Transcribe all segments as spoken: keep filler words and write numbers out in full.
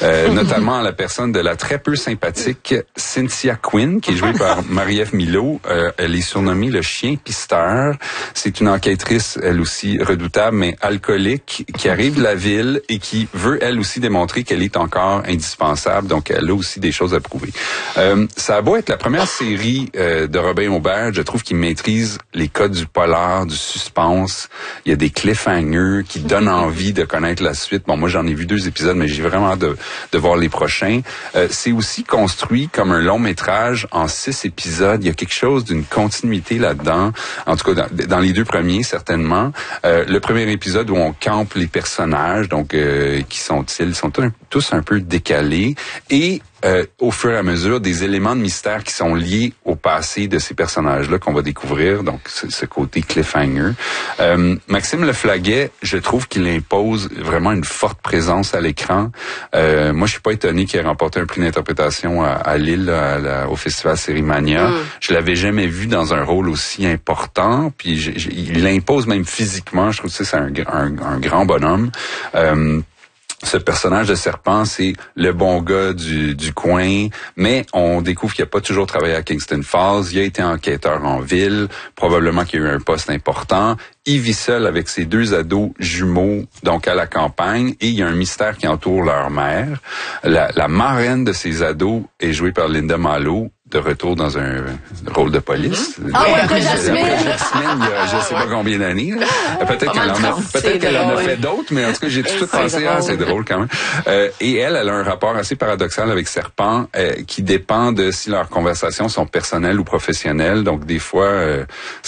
euh, notamment à la personne de la très peu sympathique Cynthia Quinn, qui est jouée par Marie-Ève Milo. Euh, elle est surnommée le chien pisteur. C'est une enquêtrice, elle aussi, redoutable, mais alcoolique, qui arrive de la ville et qui veut, elle aussi, démontrer qu'elle est encore indispensable. Donc, elle a aussi des choses à prouver. Euh, ça a beau être la première série euh, de Robin Aubert, je trouve qu'il maîtrise les codes du polar, du suspense. Il y a des cliffhangers qui donnent envie de connaître la suite. Bon, moi, j'en ai vu deux épisodes, mais j'ai vraiment hâte de, de voir les prochains. Euh, c'est aussi construit comme un long métrage en six épisodes. Il y a quelque chose d'une continuité là-dedans. En tout cas, dans, dans les deux premiers, certainement. Euh, le premier épisode où on campe les personnages, donc euh, qui sont-ils? Ils sont tous un peu décalés. Et Euh, au fur et à mesure, des éléments de mystère qui sont liés au passé de ces personnages-là qu'on va découvrir, donc ce, ce côté cliffhanger. Euh, Maxime Leflaguet, je trouve qu'il impose vraiment une forte présence à l'écran. Euh, moi, je suis pas étonné qu'il ait remporté un prix d'interprétation à, à Lille, à la, au Festival Sérimania. Mm. Je l'avais jamais vu dans un rôle aussi important, puis je, je, il l'impose même physiquement. Je trouve que c'est un, un, un grand bonhomme. Euh, Ce personnage de serpent, c'est le bon gars du, du coin, mais on découvre qu'il n'a pas toujours travaillé à Kingston Falls. Il a été enquêteur en ville, probablement qu'il a eu un poste important. Il vit seul avec ses deux ados jumeaux, donc à la campagne, et il y a un mystère qui entoure leur mère. La, la marraine de ces ados est jouée par Linda Malo, de retour dans un rôle de police. Mm-hmm. Ah ouais, après Jasmine! Après Jasmine, il y a je sais pas combien d'années. Peut-être qu'elle en a, peut-être qu'elle en a fait d'autres, mais en tout cas, j'ai tout de suite pensé, ah, c'est drôle quand même. Euh, et elle, elle a un rapport assez paradoxal avec Serpent, euh, qui dépend de si leurs conversations sont personnelles ou professionnelles. Donc, des fois, euh,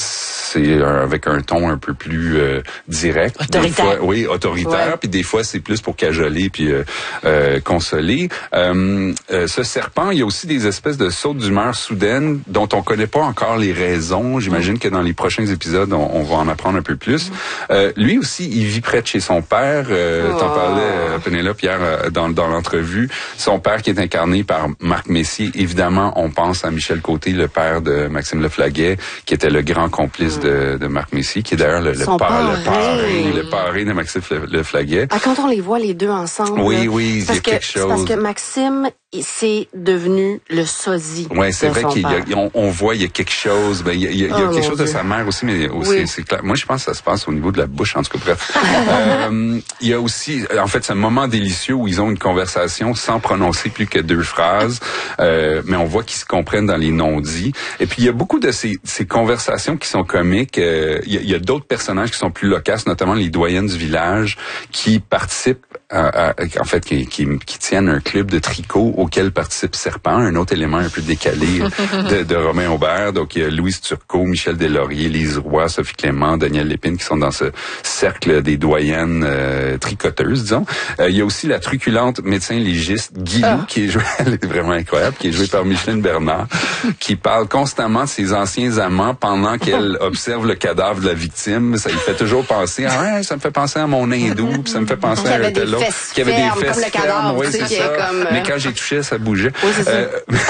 c'est avec un ton un peu plus euh, direct. Autoritaire. Des fois, oui, autoritaire. Ouais. Puis des fois, c'est plus pour cajoler puis euh, euh, consoler. Euh, euh, ce serpent, il y a aussi des espèces de sautes d'humeur soudaines dont on connaît pas encore les raisons. J'imagine mmh. que dans les prochains épisodes, on, on va en apprendre un peu plus. Mmh. Euh, lui aussi, il vit près de chez son père. Euh, oh. T'en parlais, euh, Pénélope, hier euh, dans, dans l'entrevue. Son père qui est incarné par Marc Messier. Évidemment, on pense à Michel Côté, le père de Maxime Leflaguet, qui était le grand complice mmh. de, de Marc Messier, qui est d'ailleurs le, le, par, le parrain, le parrain de Maxime Leflaguet. Ah, quand on les voit les deux ensemble. Oui, là, oui, il y a quelque chose. C'est parce que Maxime, c'est devenu le sosie. Ouais, c'est vrai qu'il y a, on, on voit il y a quelque chose. Ben il y a, il y a, il y a oh, quelque chose Dieu. De sa mère aussi, mais aussi oui. c'est clair. Moi, je pense que ça se passe au niveau de la bouche, en tout cas. Bref, euh, il y a aussi, en fait, ce moment délicieux où ils ont une conversation sans prononcer plus que deux phrases, euh, mais on voit qu'ils se comprennent dans les non-dits. Et puis il y a beaucoup de ces, ces conversations qui sont comiques. Euh, il y a, il y a d'autres personnages qui sont plus locasses, notamment les doyennes du village, qui participent, à, à, en fait, qui, qui, qui tiennent un club de tricot auquel participe Serpent, un autre élément un peu décalé de, de Romain Aubert. Donc, il y a Louise Turcot, Michel Deslauriers, Lise Roy, Sophie Clément, Daniel Lépine qui sont dans ce cercle des doyennes euh, tricoteuses, disons. Euh, il y a aussi la truculente médecin légiste Guilou, ah. qui est jouée, elle est vraiment incroyable, qui est jouée par Micheline Bernard, qui parle constamment de ses anciens amants pendant qu'elle observe le cadavre de la victime. Ça lui fait toujours penser, ah ouais, ça me fait penser à mon hindou, puis ça me fait penser à un tel autre, qui avait des fesses comme le cadavre, oui, c'est ça. Comme, euh... Mais quand j'ai touché, ça bougeait. Oui, c'est ça. Euh,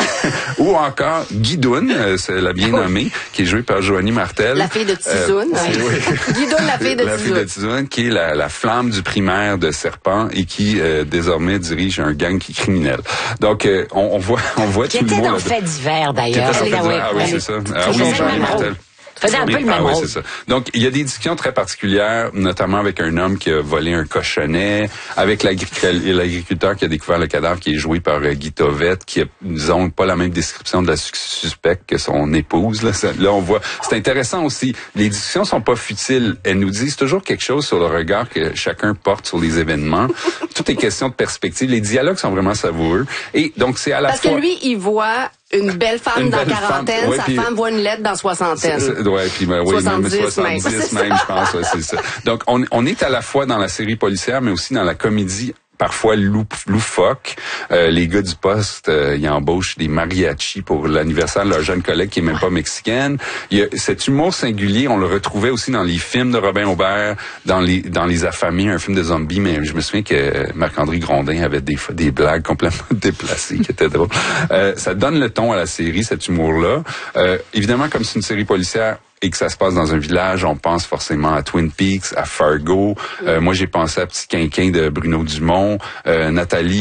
ou encore Guidoune, euh, c'est la bien nommée, qui est jouée par Joanie Martel. La fille de Tizoun. Euh, oui. Guidoune, la fille de Tizoun. La fille de Tizoun, qui est la, la flamme du primaire de Serpent et qui euh, désormais dirige un gang qui est criminel. Donc, euh, on, on voit, on voit qui tout le monde. Qui était dans Fait divers, d'ailleurs. Ah oui, c'est ça. Ah oui, Joanie Martel. Faisait un peu le même ah, rôle. Oui, c'est ça. Donc, il y a des discussions très particulières, notamment avec un homme qui a volé un cochonnet, avec l'agriculteur qui a découvert le cadavre, qui est joué par Guy Tovette, qui a, disons, pas la même description de la suspecte que son épouse. Là, ça, là on voit. C'est intéressant aussi. Les discussions sont pas futiles. Elles nous disent toujours quelque chose sur le regard que chacun porte sur les événements. Tout est question de perspective. Les dialogues sont vraiment savoureux. Et donc, c'est à la Parce fois... Parce que lui, il voit... Une belle femme une dans la quarantaine, femme, ouais, sa puis, femme voit une lettre dans soixantaine. Ouais, puis ben, oui, soixante-dix, même soixante-dix même, même je pense, ouais, c'est ça. Donc on, on est à la fois dans la série policière, mais aussi dans la comédie parfois lou, loufoque. Euh, les gars du poste, euh, ils embauchent des mariachis pour l'anniversaire de leur jeune collègue qui est même pas mexicaine. Il y a cet humour singulier, on le retrouvait aussi dans les films de Robin Aubert, dans les dans les Affamés, un film de zombies, mais je me souviens que Marc-André Grondin avait des des blagues complètement déplacées qui étaient drôles. Euh, ça donne le ton à la série, cet humour-là. Euh, évidemment, comme c'est une série policière, et que ça se passe dans un village, on pense forcément à Twin Peaks, à Fargo. Euh, moi, j'ai pensé à Petit Quinquin de Bruno Dumont, euh, Nathalie